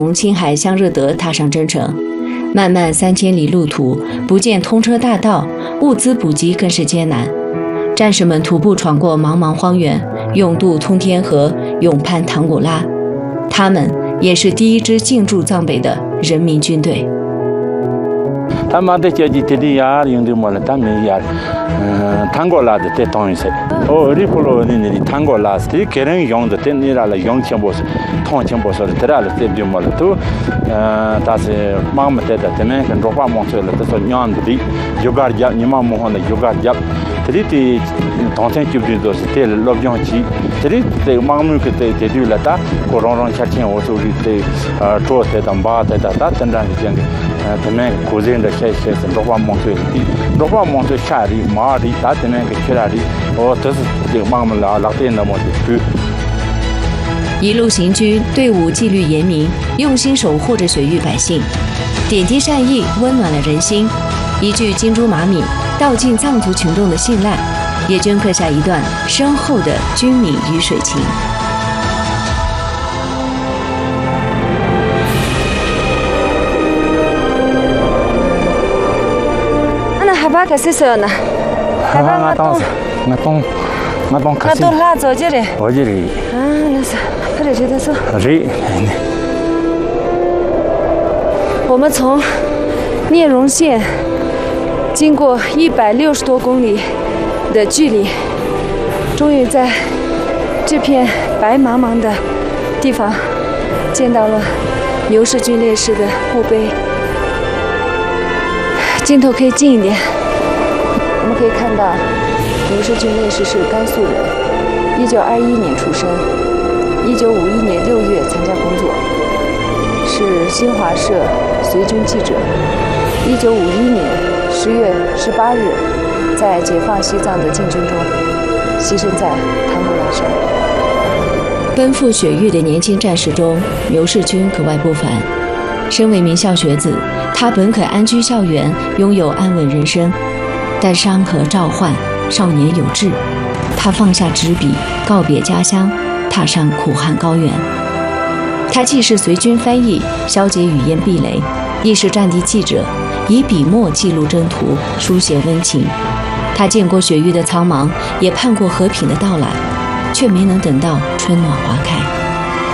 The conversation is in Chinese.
从青海香热德踏上征程。漫漫3000里路途，不见通车大道，物资补给更是艰难。战士们徒步闯过茫茫荒原，勇渡通天河，勇攀唐古拉。他们也是第一支进驻藏北的人民军队。 他妈的叫你弟弟呀，用的么了？他们呀，唐古拉的在东一些。哦，你不罗你唐古拉是个人用的，但你那了用钱不是，通钱不是的，这了在就么了都，但是妈妈在的，这边跟中华蒙出来，这说娘的的，有个家你妈蒙的有个家，这里的当天就比都是在老边去，这里在妈妈个在对了的，过让吃钱我手里在做在当巴在的，真正是这样的，这边古人的些中华蒙出来的，中华蒙出下里马里，他这边个去哪里？哦，这是这妈妈老店那么的。 一路行军，队伍纪律严明，用心守护着雪域百姓，点滴善意，温暖了人心。一句金珠马米，道尽藏族群众的信赖，也镌刻下一段深厚的军民鱼水情。 那海拔可是少呢？海拔我懂拉走这里。 我这里。 那是，他这的说。 是。 我们从聂荣县经过160多公里的距离，终于在这片白茫茫的地方见到了牛氏军烈士的墓碑。镜头可以近一点，我们可以看到牛氏军烈士是甘肃人，1921年出生，1951年6月参加工作，是新华社随军记者。1951年10月18日，在解放西藏的进军中，牺牲在唐古拉山。 奔赴雪域的年轻战士中，牛世军格外不凡。身为名校学子，他本可安居校园，拥有安稳人生，但山河召唤，少年有志。他放下纸笔，告别家乡，踏上苦旱高原。他既是随军翻译，消解语言壁垒，亦是战地记者，以笔墨记录征途，书写温情。他见过雪域的苍茫，也盼过和平的到来，却没能等到春暖花开。